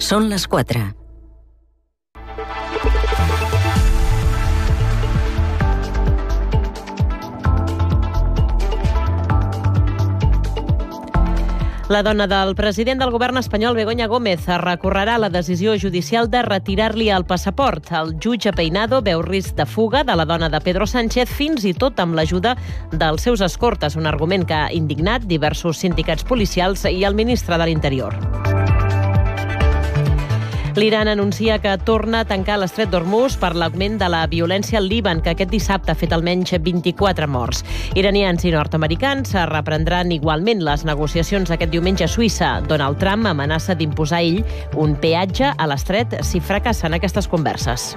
Són les 4. La dona del president del govern espanyol, Begoña Gómez, recorrerà la decisió judicial de retirar-li el passaport. El jutge Peinado veu risc de fuga de la dona de Pedro Sánchez, fins i tot amb l'ajuda dels seus escortes, un argument que ha indignat diversos sindicats policials i el ministre de l'Interior. L'Iran anuncia que torna a tancar l'estret d'Hormuz per l'augment de la violència al Líban, que aquest dissabte ha fet almenys 24 morts. Iranians i nord-americans reprendran igualment les negociacions aquest diumenge a Suïssa. Donald Trump amenaça d'imposar ell un peatge a l'estret si fracassen aquestes converses.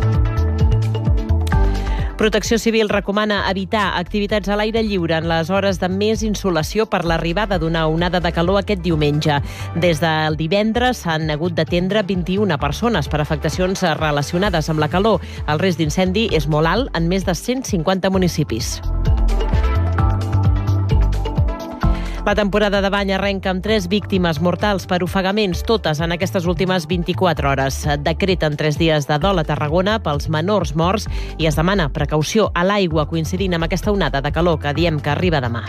Protecció Civil recomana evitar activitats a l'aire lliure en les hores de més insolació per l'arribada d'una onada de calor aquest diumenge. Des del divendres s'han hagut d'atendre 21 persones per afectacions relacionades amb la calor. El risc d'incendi és molt alt en més de 150 municipis. La temporada de bany arrenca amb 3 víctimes mortals per ofegaments, totes en aquestes últimes 24 hores. Decreten 3 dies de dol a Tarragona pels menors morts i es demana precaució a l'aigua coincidint amb aquesta onada de calor que diem que arriba demà.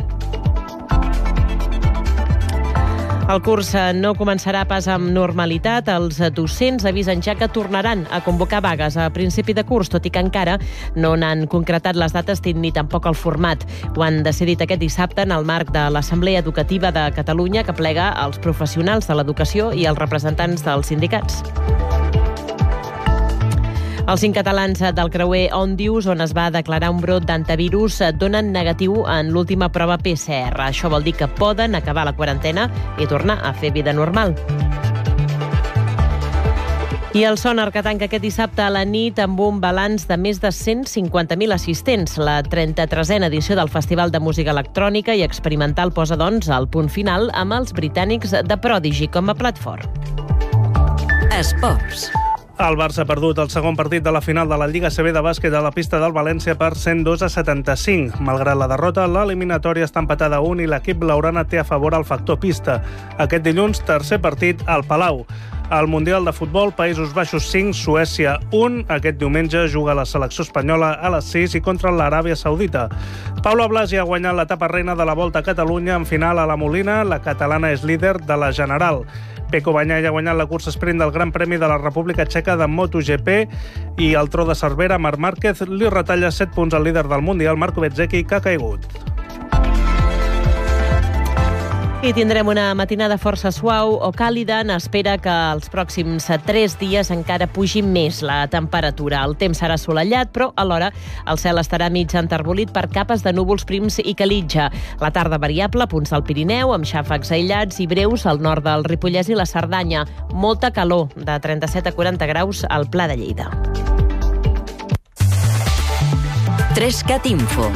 El curs no començarà pas amb normalitat. Els docents avisen ja que tornaran a convocar vagues a principi de curs, tot i que encara no n'han concretat les dates ni tampoc el format. Ho han decidit aquest dissabte en el marc de l'Assemblea Educativa de Catalunya, que plega els professionals de l'educació i els representants dels sindicats. Els 5 catalans del creuer Òndius, on es va declarar un brot d'antivirus, donen negatiu en l'última prova PCR. Això vol dir que poden acabar la quarantena i tornar a fer vida normal. I el Sonar, que tanca aquest dissabte a la nit amb un balanç de més de 150.000 assistents. La 33a edició del Festival de Música Electrònica i Experimental posa, doncs, el punt final amb els britànics de Prodigy com a plat fort. Esports. El Barça ha perdut el segon partit de la final de la Lliga CB de bàsquet a la pista del València per 102-75. Malgrat la derrota, l'eliminatòria està empatada a 1 i l'equip blaugrana té a favor el factor pista. Aquest dilluns, tercer partit al Palau. Al Mundial de Futbol, Països Baixos 5, Suècia 1. Aquest diumenge juga la selecció espanyola a les 6 i contra l'Aràbia Saudita. Paula Blasi ha guanyat l'etapa reina de la Volta a Catalunya en final a la Molina. La catalana és líder de la general. Pecco Bagnaia ha guanyat la cursa sprint del Gran Premi de la República Txeca de MotoGP i el Tro de Cervera, Marc Márquez, li retalla 7 punts al líder del Mundial, Marco Bezzecchi, que ha caigut. I tindrem una matinada força suau o càlida. N'espera que els pròxims 3 dies encara pugi més la temperatura. El temps serà assolellat, però alhora el cel estarà mig enterbolit per capes de núvols prims i calitja. La tarda variable, punts del Pirineu, amb xàfecs aïllats i breus al nord del Ripollès i la Cerdanya. Molta calor, de 37 a 40 graus al Pla de Lleida. 3CAT Info.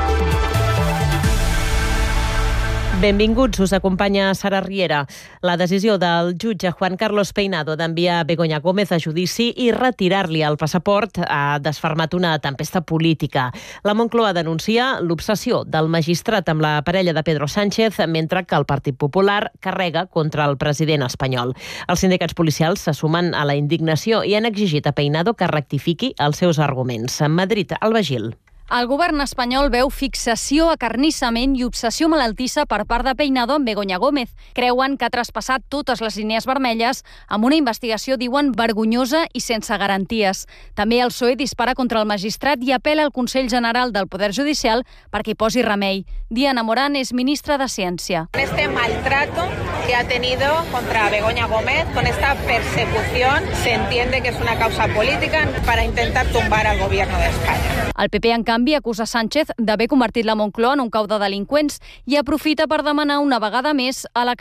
Benvinguts, us acompanya Sara Riera. La decisió del jutge Juan Carlos Peinado d'enviar Begoña Gómez a judici i retirar-li el passaport ha desfermat una tempesta política. La Moncloa denuncia l'obsessió del magistrat amb la parella de Pedro Sánchez, mentre que el Partit Popular carrega contra el president espanyol. Els sindicats policials se sumen a la indignació i han exigit a Peinado que rectifiqui els seus arguments. En Madrid, Alba Gil. El govern espanyol veu fixació, acarnissament i obsessió malaltissa per part de Peinado amb Begoña Gómez. Creuen que ha traspassat totes les línies vermelles amb una investigació, diuen, vergonyosa i sense garanties. També el PSOE dispara contra el magistrat i apela al Consell General del Poder Judicial perquè hi posi remei. Diana Morán és ministra de Ciència. Este maltrato que ha tenido contra Begoña Gómez, con esta persecución, se entiende que es una causa política para intentar tumbar al gobierno de España. El PP, en canvi, acusa Sánchez d'haver convertit la Moncloa en un cau de delinqüents i aprofita per demanar una vegada més a